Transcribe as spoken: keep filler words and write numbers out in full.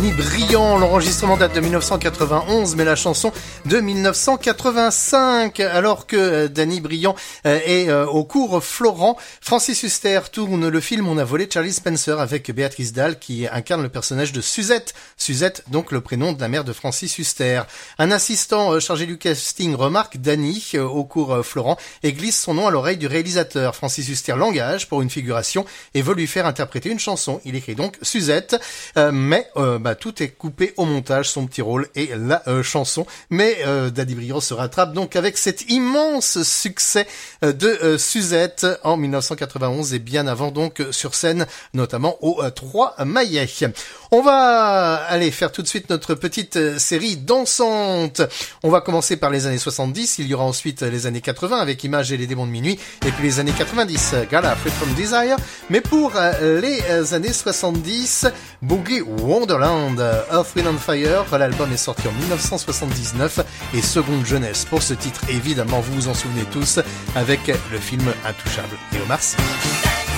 Danny Briand. L'enregistrement date de dix-neuf cent quatre-vingt-onze, mais la chanson de dix-neuf cent quatre-vingt-cinq. Alors que Danny Briand est au cours Florent, Francis Huster tourne le film On a volé Charlie Spencer avec Béatrice Dalle qui incarne le personnage de Suzette. Suzette, donc le prénom de la mère de Francis Huster. Un assistant chargé du casting remarque Danny au cours Florent et glisse son nom à l'oreille du réalisateur. Francis Huster l'engage pour une figuration et veut lui faire interpréter une chanson. Il écrit donc Suzette, euh, mais euh, bah, tout est coupé au montage, son petit rôle et la euh, chanson. Mais euh, Danny Briand se rattrape donc avec cet immense succès euh, de euh, Suzette en dix-neuf cent quatre-vingt-onze et bien avant donc sur scène, notamment au euh, trois Maillet. On va aller faire tout de suite notre petite euh, série dansante. On va commencer par les années soixante-dix, il y aura ensuite les années quatre-vingts avec Images et les démons de minuit, et puis les années quatre-vingt-dix, Gala, Free From Desire. Mais pour euh, les euh, années soixante-dix, Boogie Wonderland, Earth, Wind and Fire, l'album est sorti en dix-neuf cent soixante-dix-neuf, et seconde jeunesse pour ce titre, évidemment vous vous en souvenez tous, avec le film Intouchable et Omar Sy.